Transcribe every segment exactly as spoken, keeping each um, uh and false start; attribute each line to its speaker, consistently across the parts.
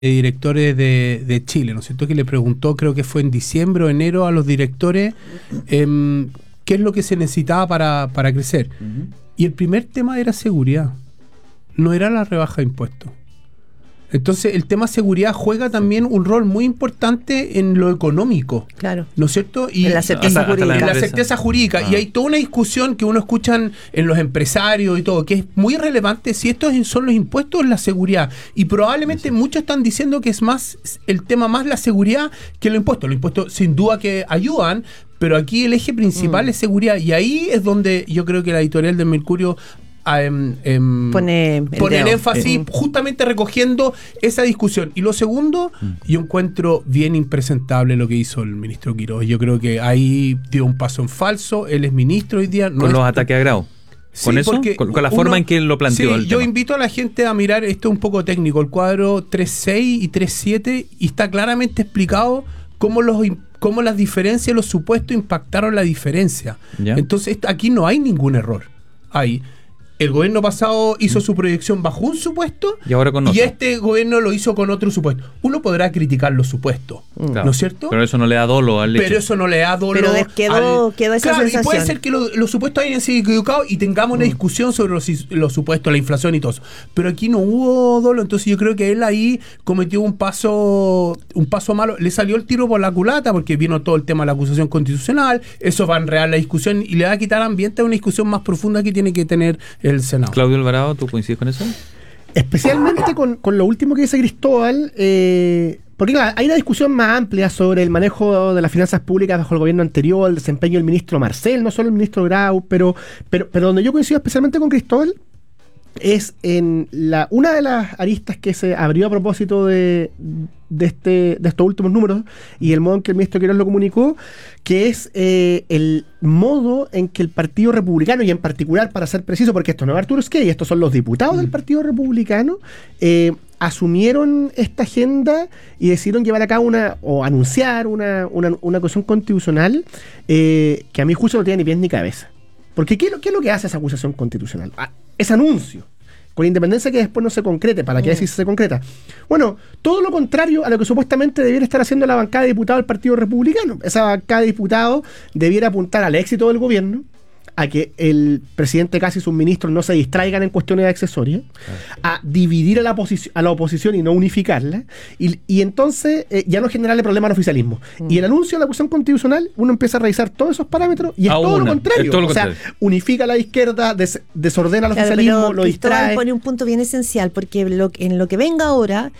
Speaker 1: directores de, de Chile, ¿no es cierto? Que le preguntó, creo que fue en diciembre o enero, a los directores eh, qué es lo que se necesitaba para, para crecer. Uh-huh. Y el primer tema era seguridad, no era la rebaja de impuestos. Entonces el tema seguridad juega también un rol muy importante en lo económico.
Speaker 2: Claro.
Speaker 1: ¿No es cierto? Y
Speaker 2: en la certeza
Speaker 1: hasta,
Speaker 2: jurídica.
Speaker 1: En la certeza jurídica. Ah. Y hay toda una discusión que uno escucha en, en los empresarios y todo, que es muy relevante si estos son los impuestos o la seguridad. Y probablemente sí. muchos están diciendo que es más el tema más la seguridad que los impuestos. Los impuestos sin duda que ayudan, pero aquí el eje principal mm. es seguridad. Y ahí es donde yo creo que la editorial del Mercurio Um, um,
Speaker 2: pone el,
Speaker 1: pone el énfasis eh. justamente recogiendo esa discusión. Y lo segundo, mm. yo encuentro bien impresentable lo que hizo el ministro Quirós. Yo creo que ahí dio un paso en falso. Él es ministro hoy día. No
Speaker 3: con
Speaker 1: es
Speaker 3: los ataques a grado. ¿Con sí, eso? ¿Con, con la uno, forma en que lo planteó?
Speaker 1: Sí,
Speaker 3: el
Speaker 1: yo
Speaker 3: tema.
Speaker 1: invito a la gente a mirar, esto es un poco técnico, el cuadro tres seis y tres siete, y está claramente explicado cómo los cómo las diferencias, los supuestos impactaron la diferencia. ¿Ya? Entonces aquí no hay ningún error. Hay El gobierno pasado hizo su proyección bajo un supuesto
Speaker 3: y, ahora con
Speaker 1: y este gobierno lo hizo con otro supuesto. Uno podrá criticar los supuestos, claro, ¿no es cierto?
Speaker 3: Pero eso no le da dolo al hecho.
Speaker 1: Pero eso no le da dolo
Speaker 2: Pero quedó,
Speaker 1: al...
Speaker 2: quedó esa
Speaker 1: claro,
Speaker 2: sensación.
Speaker 1: Y puede ser que lo, los supuestos hayan sido equivocados y tengamos mm. una discusión sobre los, los supuestos, la inflación y todo eso. Pero aquí no hubo dolo, entonces yo creo que él ahí cometió un paso un paso malo. Le salió el tiro por la culata porque vino todo el tema de la acusación constitucional. Eso va a enredar la discusión y le va a quitar ambiente a una discusión más profunda que tiene que tener el Senado.
Speaker 3: Claudio Alvarado, ¿tú coincides con eso?
Speaker 4: Especialmente con, con lo último que dice Cristóbal, eh, porque claro, hay una discusión más amplia sobre el manejo de las finanzas públicas bajo el gobierno anterior, el desempeño del ministro Marcel, no solo el ministro Grau, pero, pero, pero donde yo coincido especialmente con Cristóbal es en la una de las aristas que se abrió a propósito de, de, este, de estos últimos números y el modo en que el ministro Quirós lo comunicó, que es eh, el modo en que el Partido Republicano, y en particular, para ser preciso, porque esto no es Arturo Sgei, estos son los diputados mm. del Partido Republicano, eh, asumieron esta agenda y decidieron llevar a cabo una, o anunciar una, una, una acusación constitucional eh, que a mi juicio no tiene ni pies ni cabeza. Porque ¿qué es, lo, ¿qué es lo que hace esa acusación constitucional? Ah, ese anuncio, con independencia que después no se concrete, ¿para qué decir si se concreta? Bueno, todo lo contrario a lo que supuestamente debiera estar haciendo la bancada de diputados del Partido Republicano. Esa bancada de diputados debiera apuntar al éxito del gobierno, a que el presidente Kast y sus ministros no se distraigan en cuestiones accesorias, a dividir a la, a la oposición y no unificarla, y, y entonces eh, ya no generarle problema al oficialismo. Mm. Y el anuncio de la acusación constitucional, uno empieza a revisar todos esos parámetros y es todo lo contrario.
Speaker 3: todo lo
Speaker 4: o sea,
Speaker 3: contrario.
Speaker 4: Unifica a la izquierda, des, desordena al
Speaker 2: claro,
Speaker 4: oficialismo,
Speaker 2: pero
Speaker 4: lo distrae.
Speaker 2: pone un punto bien esencial, porque lo, en lo que venga ahora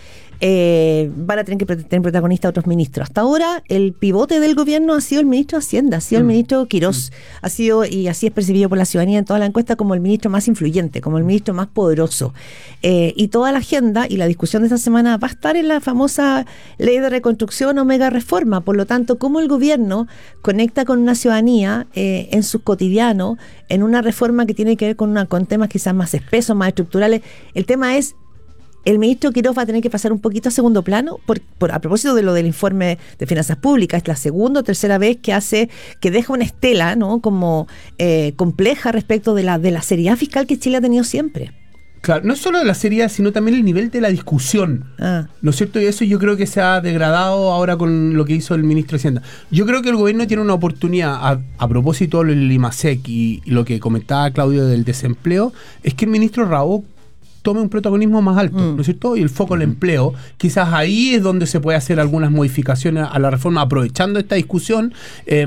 Speaker 2: Eh, van a tener que tener protagonista otros ministros. Hasta ahora el pivote del gobierno ha sido el ministro de Hacienda, ha sido mm. el ministro Quirós, mm. ha sido, y así es percibido por la ciudadanía en toda la encuesta, como el ministro más influyente, como el ministro más poderoso. Eh, y toda la agenda y la discusión de esta semana va a estar en la famosa ley de reconstrucción o mega reforma. Por lo tanto, cómo el gobierno conecta con una ciudadanía eh, en su cotidiano, en una reforma que tiene que ver con, una, con temas quizás más espesos, más estructurales. El tema es, el ministro Quirós va a tener que pasar un poquito a segundo plano por, por a propósito de lo del informe de finanzas públicas. Es la segunda o tercera vez que hace, que deja una estela, ¿no?, como eh, compleja respecto de la, de la seriedad fiscal que Chile ha tenido siempre.
Speaker 1: Claro, no solo la seriedad, sino también el nivel de la discusión. Ah. ¿No es cierto? Y eso yo creo que se ha degradado ahora con lo que hizo el ministro de Hacienda. Yo creo que el gobierno tiene una oportunidad, a, a propósito del IMASEC y, y lo que comentaba Claudio del desempleo, es que el ministro Raúl tome un protagonismo más alto, mm. ¿no es cierto? Y el foco del mm. empleo, quizás ahí es donde se puede hacer algunas modificaciones a la reforma, aprovechando esta discusión. Eh,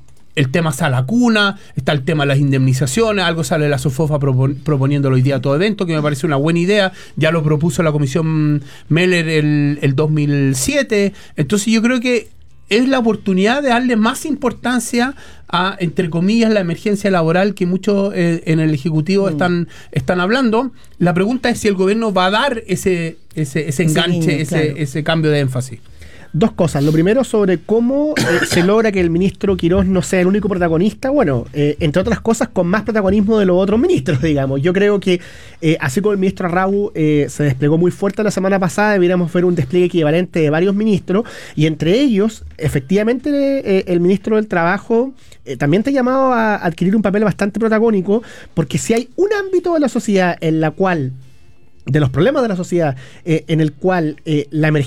Speaker 1: el tema sala cuna, está el tema de las indemnizaciones, algo sale la SOFOFA propon, proponiéndolo hoy día a todo evento, que me parece una buena idea, ya lo propuso la comisión Meller el, el dos mil siete, entonces yo creo que es la oportunidad de darle más importancia a, entre comillas, la emergencia laboral que muchos eh, en el Ejecutivo mm. están, están hablando. La pregunta es si el gobierno va a dar ese, ese, ese enganche, ese, niño, ese, claro. ese cambio de énfasis.
Speaker 4: Dos cosas. Lo primero, sobre cómo eh, se logra que el ministro Quirós no sea el único protagonista. Bueno, eh, entre otras cosas, con más protagonismo de los otros ministros, digamos. Yo creo que, eh, así como el ministro Arrau eh, se desplegó muy fuerte la semana pasada, deberíamos ver un despliegue equivalente de varios ministros, y entre ellos, efectivamente, eh, el ministro del Trabajo eh, también te ha llamado a adquirir un papel bastante protagónico, porque si hay un ámbito de la sociedad en la cual de los problemas de la sociedad, eh, en el cual eh, la emergencia